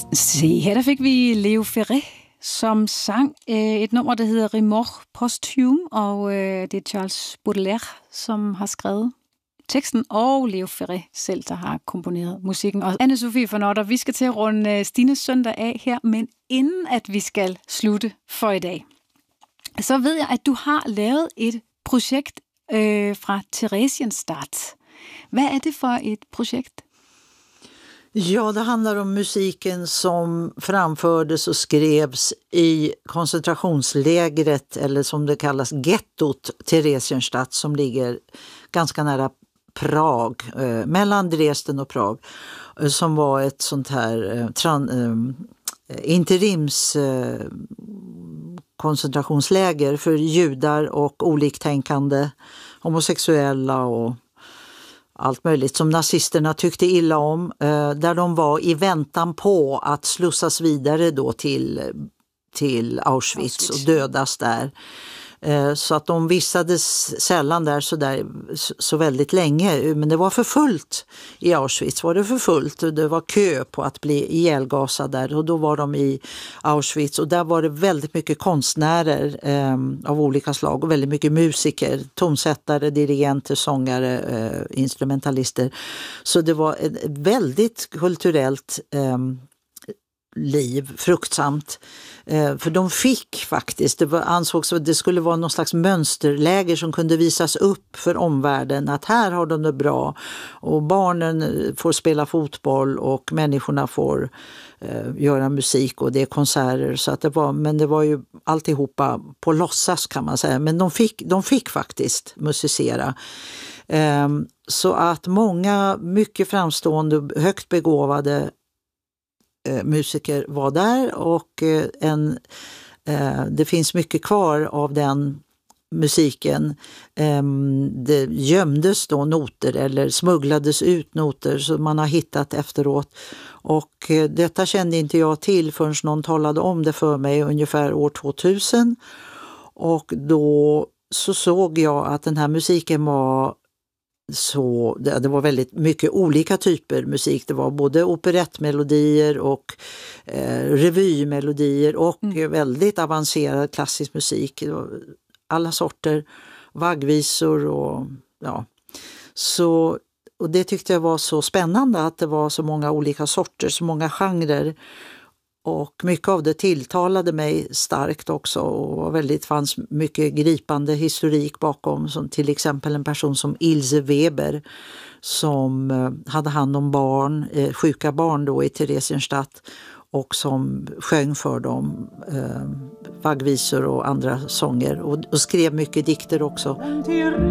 Se, her der fik vi Leo Ferré, som sang et nummer, der hedder Remords Posthume, og det er Charles Baudelaire, som har skrevet teksten, og Leo Ferré selv, der har komponeret musikken. Og Anne-Sophie von Otter, vi skal til at runde Stines søndag af her, men inden at vi skal slutte for i dag, så ved jeg, at du har lavet et projekt fra Theresienstadt. Hvad är det för ett projekt? Ja, det handlar om musiken som framfördes och skrevs i koncentrationslägret, eller som det kallas gettot, Theresienstadt, som ligger ganska nära Prag, mellan Dresden och Prag, som var ett sånt här interims koncentrationsläger för judar och oliktänkande, homosexuella och allt möjligt som nazisterna tyckte illa om, där de var i väntan på att slussas vidare då till Auschwitz och dödas där. Så att de vistades sällan där så väldigt länge, men det var för fullt i Auschwitz, var det för fullt, och det var kö på att bli ihjälgasad där, och då var de i Auschwitz, och där var det väldigt mycket konstnärer av olika slag och väldigt mycket musiker, tonsättare, dirigenter, sångare, instrumentalister, så det var ett väldigt kulturellt liv, fruktsamt. För de fick faktiskt, ansågs att det skulle vara någon slags mönsterläger som kunde visas upp för omvärlden, att här har de det bra, och barnen får spela fotboll och människorna får göra musik, och det är konserter, så att det var ju alltihopa på låtsas, kan man säga, men de fick faktiskt musicera. Så att många mycket framstående, högt begåvade musiker var där, och det finns mycket kvar av den musiken. Det gömdes då noter eller smugglades ut noter som man har hittat efteråt, och detta kände inte jag till förrän någon talade om det för mig ungefär år 2000, och då så såg jag att den här musiken var så, det var väldigt mycket olika typer musik. Det var både operettmelodier och revymelodier och väldigt avancerad klassisk musik. Alla sorter, vaggvisor och ja. Så, och det tyckte jag var så spännande, att det var så många olika sorter, så många genrer. Och mycket av det tilltalade mig starkt också, och fanns mycket gripande historik bakom, som till exempel en person som Ilse Weber, som hade hand om sjuka barn då i Theresienstadt, och som sjöng för dem vaggvisor och andra sånger, och skrev mycket dikter också.